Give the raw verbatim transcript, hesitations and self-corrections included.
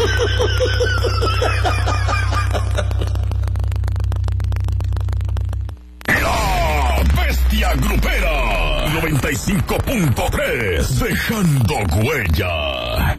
La Bestia Grupera noventa y cinco punto tres, dejando huella.